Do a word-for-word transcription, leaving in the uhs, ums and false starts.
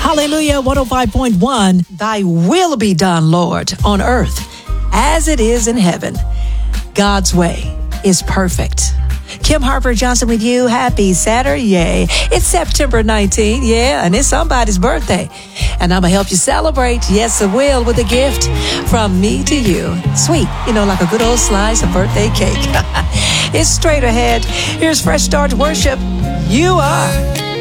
Hallelujah, one oh five point one. Thy will be done, Lord, on earth as it is in heaven. God's way is perfect. Kim Harper Johnson with you. Happy Saturday. It's September nineteenth, yeah, and it's somebody's birthday. And I'm going to help you celebrate. Yes, I will, with a gift from me to you. Sweet, you know, like a good old slice of birthday cake. It's straight ahead. Here's Fresh Start Worship. You are